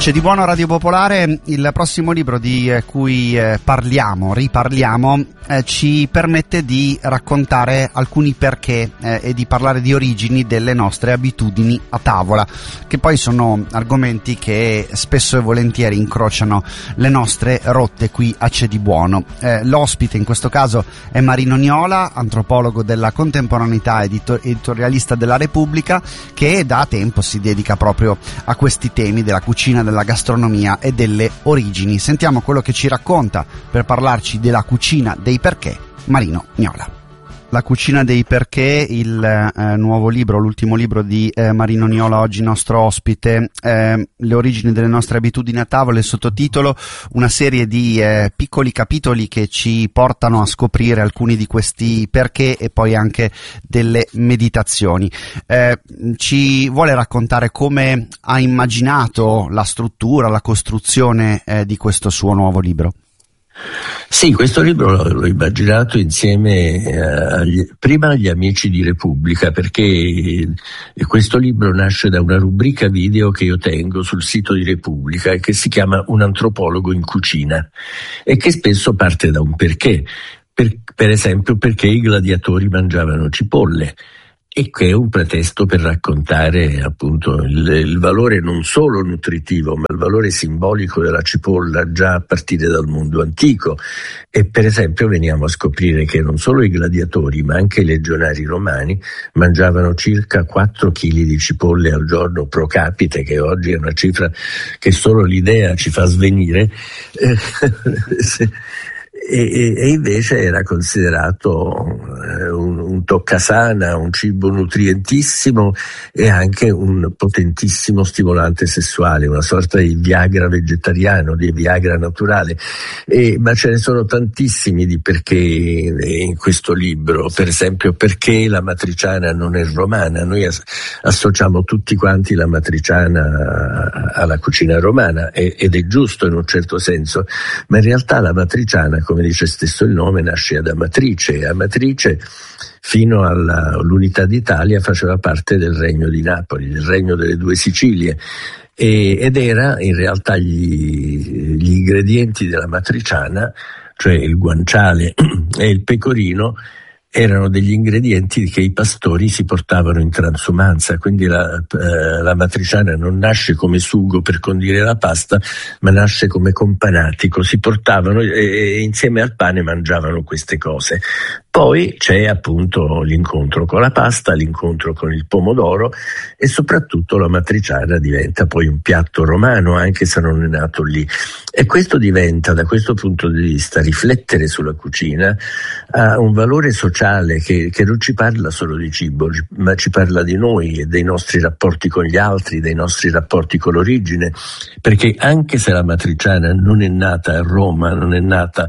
C'è di buono Radio Popolare. Il prossimo libro di cui riparliamo, ci permette di raccontare alcuni perché e di parlare di origini delle nostre abitudini a tavola, che poi sono argomenti che spesso e volentieri incrociano le nostre rotte qui a C'è di buono. L'ospite in questo caso è Marino Niola, antropologo della contemporaneità, editorialista della Repubblica, che da tempo si dedica proprio a questi temi della cucina, della gastronomia e delle origini. Sentiamo quello che ci racconta per parlarci della cucina dei perché Marino Niola. La cucina dei perché, il nuovo libro, l'ultimo libro di Marino Niola, oggi nostro ospite, le origini delle nostre abitudini a tavola, il sottotitolo, una serie di piccoli capitoli che ci portano a scoprire alcuni di questi perché e poi anche delle meditazioni. Ci vuole raccontare come ha immaginato la struttura, la costruzione di questo suo nuovo libro? Sì, questo libro l'ho immaginato insieme prima agli amici di Repubblica, perché questo libro nasce da una rubrica video che io tengo sul sito di Repubblica e che si chiama Un antropologo in cucina e che spesso parte da un perché. Per esempio, perché i gladiatori mangiavano cipolle. E che è un pretesto per raccontare appunto il valore non solo nutritivo, ma il valore simbolico della cipolla già a partire dal mondo antico. E per esempio veniamo a scoprire che non solo i gladiatori, ma anche i legionari romani mangiavano circa 4 kg di cipolle al giorno pro capite, che oggi è una cifra che solo l'idea ci fa svenire. E invece era considerato un toccasana, un cibo nutrientissimo e anche un potentissimo stimolante sessuale, una sorta di Viagra vegetariano, di Viagra naturale. Ma ce ne sono tantissimi di perché in questo libro. Per esempio, perché la matriciana non è romana. Noi associamo tutti quanti la matriciana alla cucina romana ed è giusto in un certo senso, ma in realtà la matriciana, come dice stesso il nome, nasce ad Amatrice, e Amatrice fino all'unità d'Italia faceva parte del regno di Napoli, del regno delle due Sicilie, ed era in realtà gli ingredienti della matriciana, cioè il guanciale e il pecorino, erano degli ingredienti che i pastori si portavano in transumanza, quindi la matriciana non nasce come sugo per condire la pasta, ma nasce come companatico, si portavano e insieme al pane mangiavano queste cose. Poi c'è appunto l'incontro con la pasta, l'incontro con il pomodoro e soprattutto la matriciana diventa poi un piatto romano, anche se non è nato lì. E questo diventa, da questo punto di vista, riflettere sulla cucina ha un valore sociale che non ci parla solo di cibo, ma ci parla di noi e dei nostri rapporti con gli altri, dei nostri rapporti con l'origine, perché anche se la matriciana non è nata a Roma, non è nata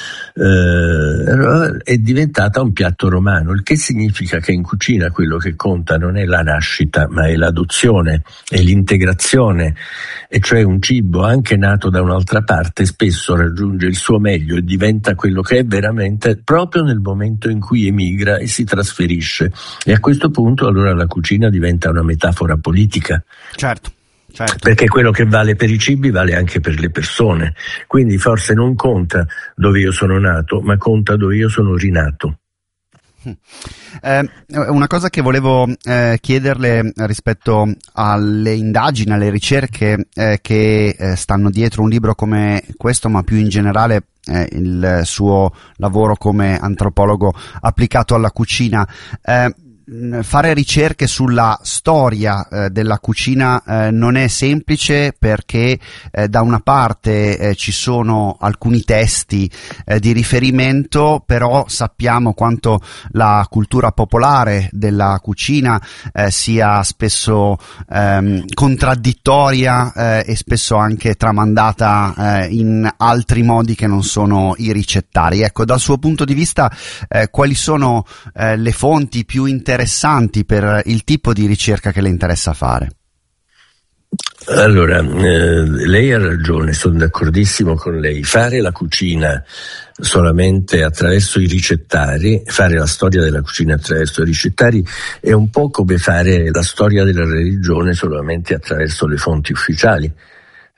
è diventata un piatto romano, il che significa che in cucina quello che conta non è la nascita, ma è l'adozione, è l'integrazione, e cioè un cibo anche nato da un'altra parte spesso raggiunge il suo meglio e diventa quello che è veramente proprio nel momento in cui emigra e si trasferisce, e a questo punto allora la cucina diventa una metafora politica. Certo. Perché quello che vale per i cibi vale anche per le persone, quindi forse non conta dove io sono nato, ma conta dove io sono rinato. Una cosa che volevo chiederle rispetto alle indagini, alle ricerche che stanno dietro un libro come questo, ma più in generale il suo lavoro come antropologo applicato alla cucina. Fare ricerche sulla storia della cucina non è semplice, perché da una parte ci sono alcuni testi di riferimento, però sappiamo quanto la cultura popolare della cucina sia spesso contraddittoria e spesso anche tramandata in altri modi che non sono i ricettari. Ecco, dal suo punto di vista quali sono le fonti più interessanti per il tipo di ricerca che le interessa fare? Allora, lei ha ragione, sono d'accordissimo con lei. Fare la cucina solamente attraverso i ricettari, fare la storia della cucina attraverso i ricettari è un po' come fare la storia della religione solamente attraverso le fonti ufficiali.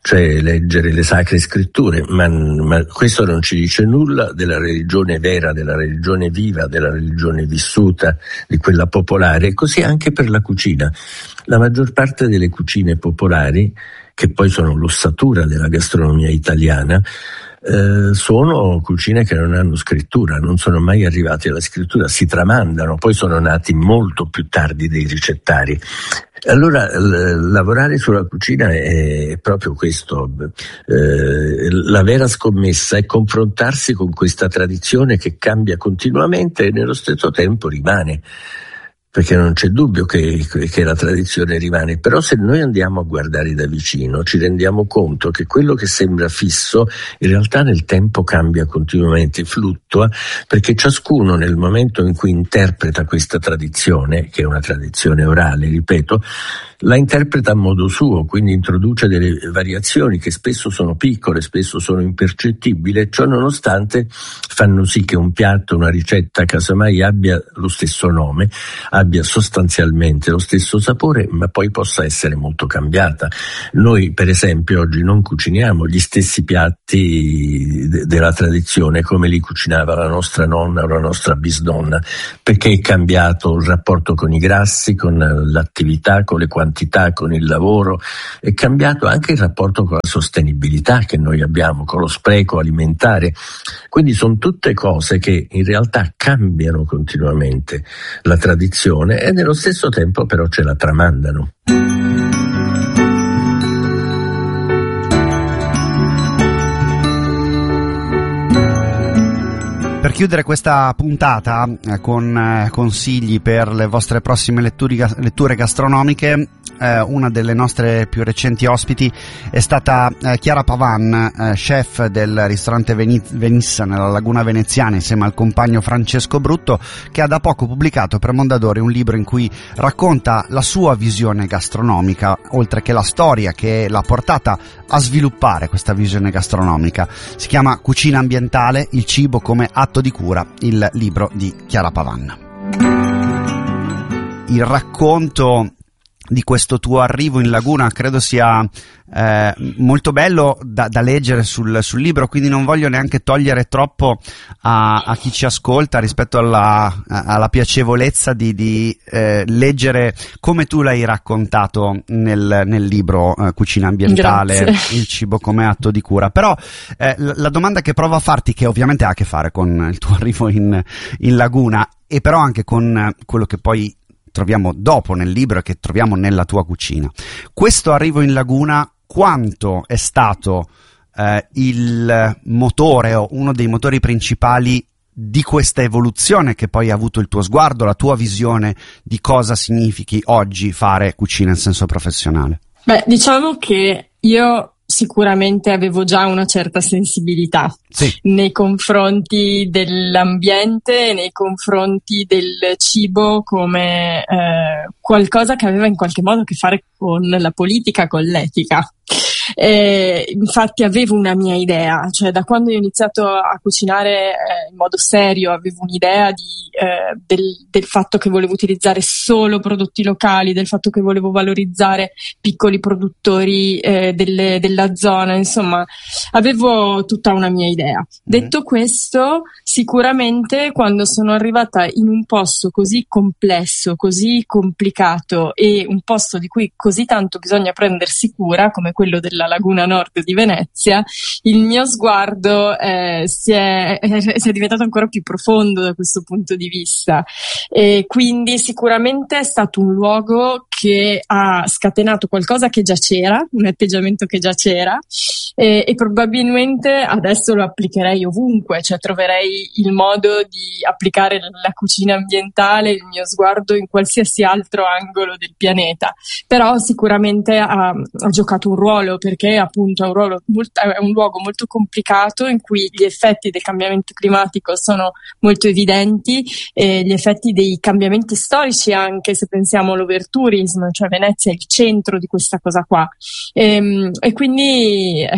cioè leggere le sacre scritture, ma questo non ci dice nulla della religione vera, della religione viva, della religione vissuta, di quella popolare, e così anche per la cucina. La maggior parte delle cucine popolari, che poi sono l'ossatura della gastronomia italiana, sono cucine che non hanno scrittura, non sono mai arrivati alla scrittura, si tramandano, poi sono nati molto più tardi dei ricettari. Allora lavorare sulla cucina è proprio questo, la vera scommessa è confrontarsi con questa tradizione che cambia continuamente e nello stesso tempo rimane, perché non c'è dubbio che la tradizione rimane, però se noi andiamo a guardare da vicino ci rendiamo conto che quello che sembra fisso in realtà nel tempo cambia continuamente, fluttua, perché ciascuno nel momento in cui interpreta questa tradizione, che è una tradizione orale, ripeto, la interpreta a modo suo, quindi introduce delle variazioni che spesso sono piccole, spesso sono impercettibili, e ciò nonostante fanno sì che un piatto, una ricetta casomai abbia lo stesso nome, abbia sostanzialmente lo stesso sapore, ma poi possa essere molto cambiata. Noi per esempio oggi non cuciniamo gli stessi piatti della tradizione come li cucinava la nostra nonna o la nostra bisnonna, perché è cambiato il rapporto con i grassi, con l'attività, con le quantità, con il lavoro, è cambiato anche il rapporto con la sostenibilità che noi abbiamo, con lo spreco alimentare. Quindi sono tutte cose che in realtà cambiano continuamente la tradizione e nello stesso tempo però ce la tramandano. Per chiudere questa puntata con consigli per le vostre prossime letture gastronomiche, una delle nostre più recenti ospiti è stata Chiara Pavan, chef del ristorante Venisse nella Laguna Veneziana insieme al compagno Francesco Brutto, che ha da poco pubblicato per Mondadori un libro in cui racconta la sua visione gastronomica, oltre che la storia che l'ha portata a sviluppare questa visione gastronomica. Si chiama Cucina ambientale, il cibo come atto di cura, il libro di Chiara Pavan. Il racconto di questo tuo arrivo in Laguna credo sia molto bello da leggere sul libro, quindi non voglio neanche togliere troppo a chi ci ascolta rispetto alla piacevolezza di leggere come tu l'hai raccontato nel libro Cucina ambientale. Grazie. Il cibo come atto di cura. Però la domanda che provo a farti, che ovviamente ha a che fare con il tuo arrivo in Laguna e però anche con quello che poi troviamo dopo nel libro e che troviamo nella tua cucina. Questo arrivo in Laguna, quanto è stato il motore o uno dei motori principali di questa evoluzione che poi ha avuto il tuo sguardo, la tua visione di cosa significhi oggi fare cucina in senso professionale? Beh, diciamo che io sicuramente avevo già una certa sensibilità nei confronti dell'ambiente, nei confronti del cibo come qualcosa che aveva in qualche modo a che fare con la politica, con l'etica. Infatti avevo una mia idea, cioè da quando ho iniziato a cucinare in modo serio avevo un'idea del fatto che volevo utilizzare solo prodotti locali, del fatto che volevo valorizzare piccoli produttori della zona, insomma avevo tutta una mia idea. Detto questo, sicuramente quando sono arrivata in un posto così complesso, così complicato e un posto di cui così tanto bisogna prendersi cura come quello della Laguna Nord di Venezia, il mio sguardo si è diventato ancora più profondo da questo punto di vista, e quindi sicuramente è stato un luogo che ha scatenato qualcosa che già c'era, un atteggiamento che già c'era, e probabilmente adesso lo applicherei ovunque, cioè troverei il modo di applicare la cucina ambientale, il mio sguardo in qualsiasi altro angolo del pianeta, però sicuramente ha giocato un ruolo, perché appunto è un luogo molto complicato in cui gli effetti del cambiamento climatico sono molto evidenti, e gli effetti dei cambiamenti storici, anche se pensiamo all'overtourism, cioè Venezia è il centro di questa cosa qua, e quindi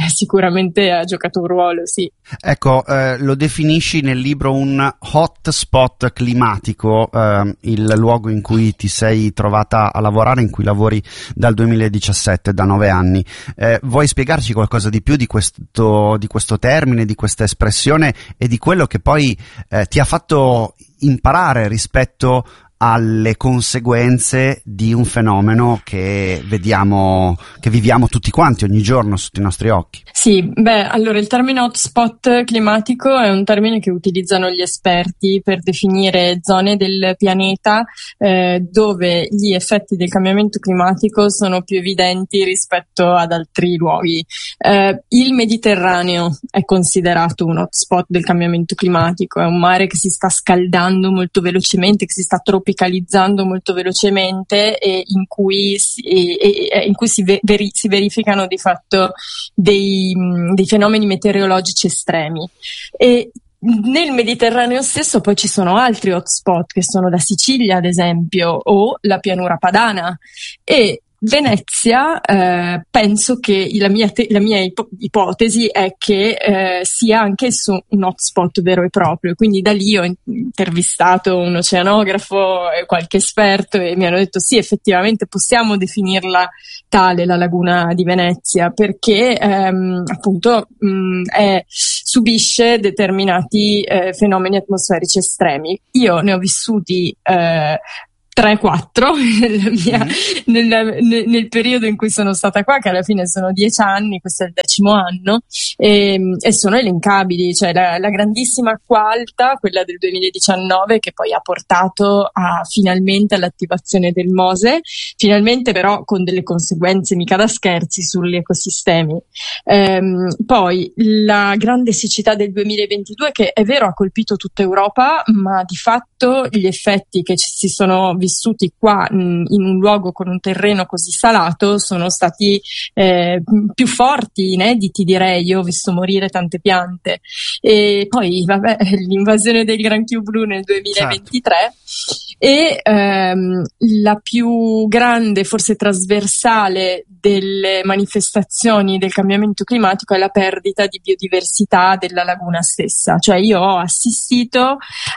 sicuramente ha giocato un ruolo, sì. Ecco, lo definisci nel libro un hotspot climatico, il luogo in cui ti sei trovata a lavorare, in cui lavori dal 2017, da 9 anni. Vuoi spiegarci qualcosa di più di questo termine, di questa espressione e di quello che poi ti ha fatto imparare rispetto alle conseguenze di un fenomeno che viviamo tutti quanti ogni giorno sotto i nostri occhi? Sì, allora il termine hotspot climatico è un termine che utilizzano gli esperti per definire zone del pianeta dove gli effetti del cambiamento climatico sono più evidenti rispetto ad altri luoghi. Il Mediterraneo è considerato un hotspot del cambiamento climatico, è un mare che si sta scaldando molto velocemente, che si sta tropicalizzando molto velocemente e in cui si verificano di fatto dei fenomeni meteorologici estremi. E nel Mediterraneo stesso poi ci sono altri hotspot che sono la Sicilia, ad esempio, o la pianura padana, e Venezia, penso che la mia ipotesi è che sia anch'esso un hotspot vero e proprio, quindi da lì ho intervistato un oceanografo e qualche esperto e mi hanno detto sì, effettivamente possiamo definirla tale la laguna di Venezia, perché appunto subisce determinati fenomeni atmosferici estremi. Io ne ho vissuti 3-4 nel periodo in cui sono stata qua, che alla fine sono 10 anni, questo è il 10° anno, e sono elencabili, cioè la grandissima acqua alta, quella del 2019, che poi ha portato finalmente all'attivazione del Mose, finalmente però con delle conseguenze mica da scherzi sugli ecosistemi. Poi la grande siccità del 2022, che è vero ha colpito tutta Europa, ma di fatto gli effetti che si sono vissuti qua in un luogo con un terreno così salato sono stati più forti, inediti direi. Io ho visto morire tante piante. E poi l'invasione del granchio blu nel 2023, certo. E la più grande, forse trasversale, delle manifestazionna del cambiamento climatico è la perdita di biodiversità della laguna stessa. Cioè io ho assistito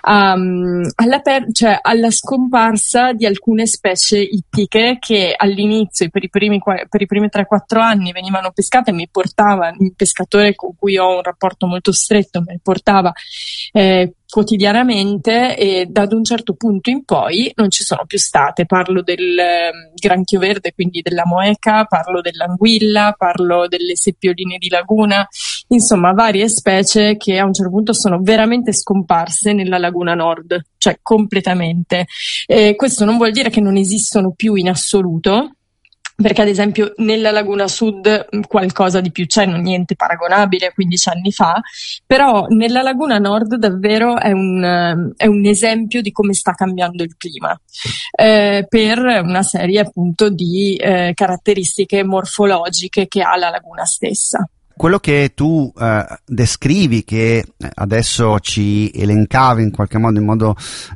alla scomparsa di alcune specie ittiche che all'inizio, per i primi 3-4 anni, venivano pescate e mi portava il pescatore con cui ho un rapporto molto stretto, mi portava quotidianamente, e da un certo punto in poi non ci sono più state. Parlo del granchio verde, quindi della moeca, parlo dell'anguilla, parlo delle seppioline di laguna, insomma varie specie che a un certo punto sono veramente scomparse nella laguna nord, cioè completamente. Questo non vuol dire che non esistono più in assoluto, perché ad esempio nella laguna sud qualcosa di più c'è, non niente paragonabile a 15 anni fa, però nella laguna nord davvero è un esempio di come sta cambiando il clima, per una serie appunto di caratteristiche morfologiche che ha la laguna stessa. Quello che tu descrivi, che adesso ci elencavi in qualche modo, in modo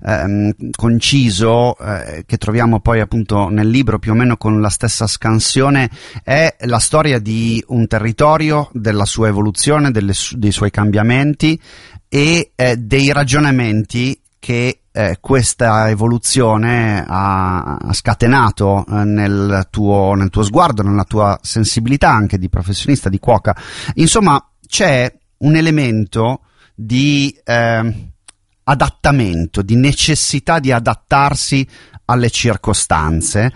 conciso, che troviamo poi appunto nel libro più o meno con la stessa scansione, è la storia di un territorio, della sua evoluzione, dei suoi cambiamenti e dei ragionamenti che questa evoluzione ha scatenato nel tuo sguardo, nella tua sensibilità anche di professionista, di cuoca. Insomma, c'è un elemento di adattamento, di necessità di adattarsi alle circostanze.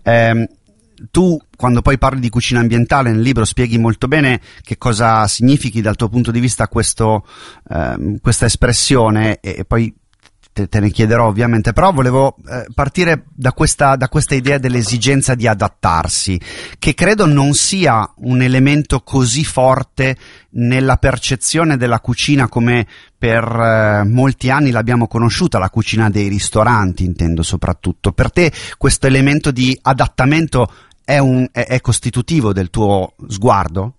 Tu, quando poi parli di cucina ambientale nel libro, spieghi molto bene che cosa significhi dal tuo punto di vista questa espressione, e poi te ne chiederò ovviamente, però volevo partire da questa idea dell'esigenza di adattarsi, che credo non sia un elemento così forte nella percezione della cucina come per molti anni l'abbiamo conosciuta, la cucina dei ristoranti intendo soprattutto. Per te questo elemento di adattamento è costitutivo del tuo sguardo?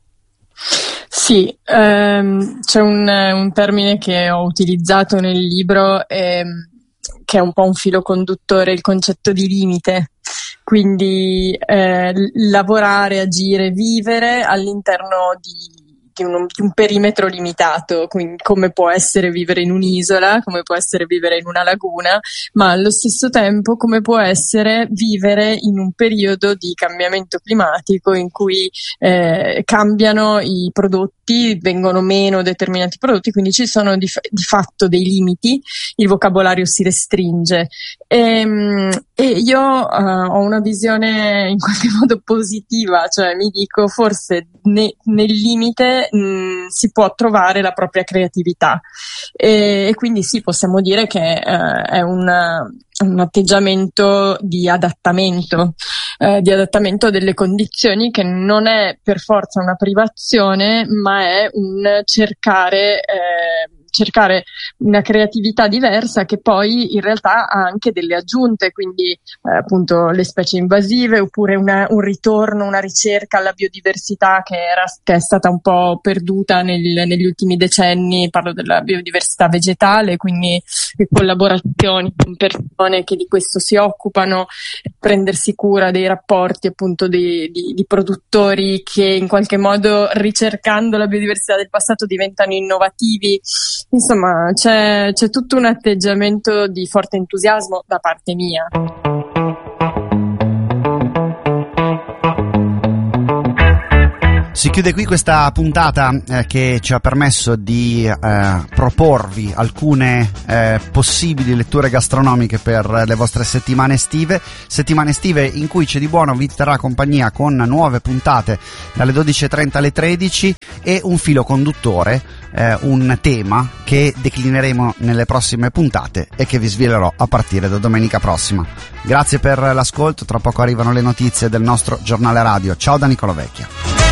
Sì, c'è un termine che ho utilizzato nel libro che è un po' un filo conduttore, il concetto di limite. Quindi lavorare, agire, vivere all'interno un perimetro limitato, quindi come può essere vivere in un'isola, come può essere vivere in una laguna, ma allo stesso tempo come può essere vivere in un periodo di cambiamento climatico in cui cambiano i prodotti, vengono meno determinati prodotti, quindi ci sono di fatto dei limiti, il vocabolario si restringe e io ho una visione in qualche modo positiva, cioè mi dico forse nel limite si può trovare la propria creatività e quindi sì, possiamo dire che è un atteggiamento di adattamento delle condizioni, che non è per forza una privazione, ma è un cercare una creatività diversa che poi in realtà ha anche delle aggiunte, quindi appunto le specie invasive, oppure un ritorno, una ricerca alla biodiversità che è stata un po' perduta negli ultimi decenni. Parlo della biodiversità vegetale, quindi le collaborazioni con persone che di questo si occupano, prendersi cura dei rapporti appunto di produttori che in qualche modo, ricercando la biodiversità del passato, diventano innovativi. Insomma, c'è tutto un atteggiamento di forte entusiasmo da parte mia. Si chiude qui questa puntata che ci ha permesso di proporvi alcune possibili letture gastronomiche per le vostre settimane estive in cui C'è di buono vi terrà compagnia con nuove puntate dalle 12.30 alle 13 e un filo conduttore, un tema che declineremo nelle prossime puntate e che vi svelerò a partire da domenica prossima. Grazie per l'ascolto, tra poco arrivano le notizie del nostro giornale radio. Ciao da Nicola Vecchia.